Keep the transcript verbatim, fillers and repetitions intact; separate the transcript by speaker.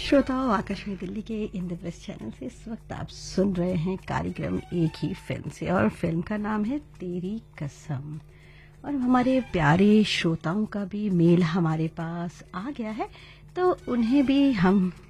Speaker 1: श्रोताओं, आकाशवाणी दिल्ली के इंद्रप्रस्थ चैनल से इस वक्त आप सुन रहे हैं कार्यक्रम एक ही फिल्म से, और फिल्म का नाम है तेरी कसम। और हमारे प्यारे श्रोताओं का भी मेल हमारे पास आ गया है, तो उन्हें भी हम